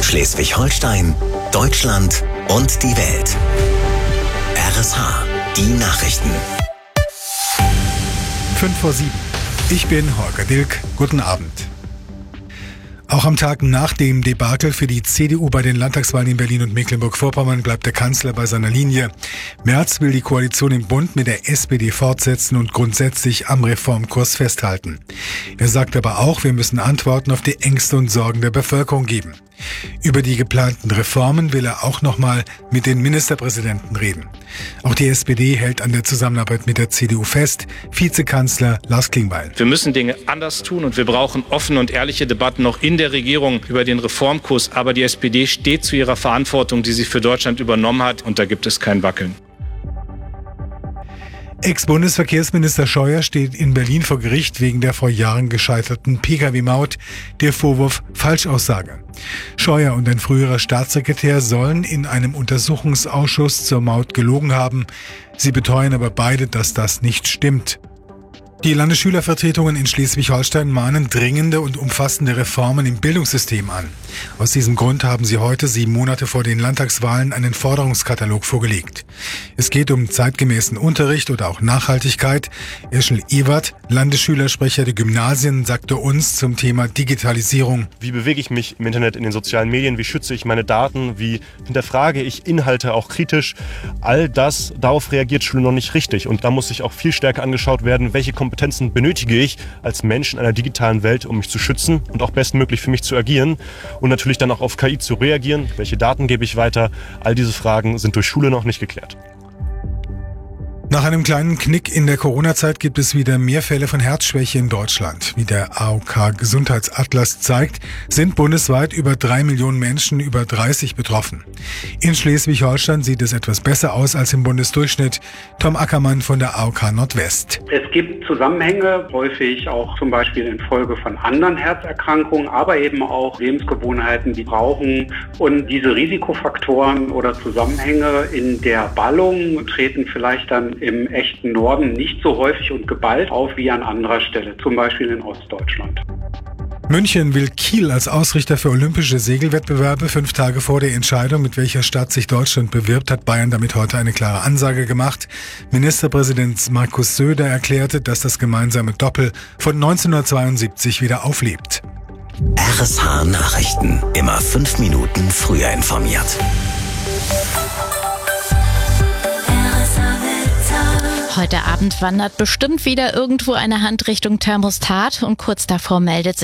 Schleswig-Holstein, Deutschland und die Welt. RSH, die Nachrichten. 5:07. Ich bin Holger Dilk. Guten Abend. Auch am Tag nach dem Debakel für die CDU bei den Landtagswahlen in Berlin und Mecklenburg-Vorpommern bleibt der Kanzler bei seiner Linie. Merz will die Koalition im Bund mit der SPD fortsetzen und grundsätzlich am Reformkurs festhalten. Er sagt aber auch, wir müssen Antworten auf die Ängste und Sorgen der Bevölkerung geben. Über die geplanten Reformen will er auch nochmal mit den Ministerpräsidenten reden. Auch die SPD hält an der Zusammenarbeit mit der CDU fest. Vizekanzler Lars Klingbeil. Wir müssen Dinge anders tun und wir brauchen offene und ehrliche Debatten noch in der Regierung über den Reformkurs. Aber die SPD steht zu ihrer Verantwortung, die sie für Deutschland übernommen hat, und da gibt es kein Wackeln. Ex-Bundesverkehrsminister Scheuer steht in Berlin vor Gericht wegen der vor Jahren gescheiterten Pkw-Maut, der Vorwurf Falschaussage. Scheuer und ein früherer Staatssekretär sollen in einem Untersuchungsausschuss zur Maut gelogen haben. Sie beteuern aber beide, dass das nicht stimmt. Die Landesschülervertretungen in Schleswig-Holstein mahnen dringende und umfassende Reformen im Bildungssystem an. Aus diesem Grund haben sie heute, 7 Monate vor den Landtagswahlen, einen Forderungskatalog vorgelegt. Es geht um zeitgemäßen Unterricht oder auch Nachhaltigkeit. Eschel Ewert, Landesschülersprecher der Gymnasien, sagte uns zum Thema Digitalisierung: Wie bewege ich mich im Internet, in den sozialen Medien? Wie schütze ich meine Daten? Wie hinterfrage ich Inhalte auch kritisch? All das, darauf reagiert Schule noch nicht richtig. Und da muss sich auch viel stärker angeschaut werden, welche Kompetenzen benötige ich als Mensch in einer digitalen Welt, um mich zu schützen und auch bestmöglich für mich zu agieren und natürlich dann auch auf KI zu reagieren. Welche Daten gebe ich weiter? All diese Fragen sind durch Schule noch nicht geklärt. Nach einem kleinen Knick in der Corona-Zeit gibt es wieder mehr Fälle von Herzschwäche in Deutschland. Wie der AOK-Gesundheitsatlas zeigt, sind bundesweit über 3 Millionen Menschen über 30 betroffen. In Schleswig-Holstein sieht es etwas besser aus als im Bundesdurchschnitt. Tom Ackermann von der AOK Nordwest. Es gibt Zusammenhänge, häufig auch zum Beispiel infolge von anderen Herzerkrankungen, aber eben auch Lebensgewohnheiten, die brauchen. Und diese Risikofaktoren oder Zusammenhänge in der Ballung treten vielleicht dann im echten Norden nicht so häufig und geballt auf wie an anderer Stelle, zum Beispiel in Ostdeutschland. München will Kiel als Ausrichter für olympische Segelwettbewerbe. 5 Tage vor der Entscheidung, mit welcher Stadt sich Deutschland bewirbt, hat Bayern damit heute eine klare Ansage gemacht. Ministerpräsident Markus Söder erklärte, dass das gemeinsame Doppel von 1972 wieder auflebt. RSH Nachrichten. Immer 5 Minuten früher informiert. Heute Abend wandert bestimmt wieder irgendwo eine Hand Richtung Thermostat und kurz davor meldet sich